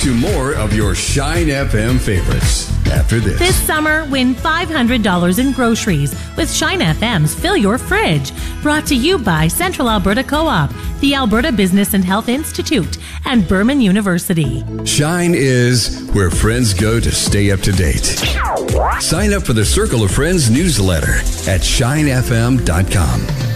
to more of your Shine FM favorites after this. This summer, win $500 in groceries with Shine FM's Fill Your Fridge. Brought to you by Central Alberta Co-op, the Alberta Business and Health Institute, and Berman University. Shine is where friends go to stay up to date. Sign up for the Circle of Friends newsletter at shinefm.com.